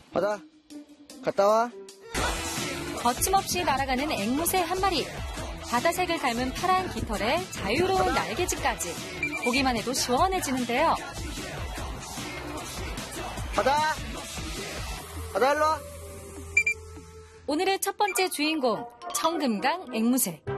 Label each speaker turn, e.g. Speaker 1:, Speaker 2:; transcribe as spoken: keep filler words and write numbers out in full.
Speaker 1: 바다, 갔다 와.
Speaker 2: 거침없이 날아가는 앵무새 한 마리. 바다색을 닮은 파란 깃털에 자유로운 날개짓까지. 보기만 해도 시원해지는데요.
Speaker 1: 바다, 바다 일로 와.
Speaker 2: 오늘의 첫 번째 주인공, 청금강 앵무새.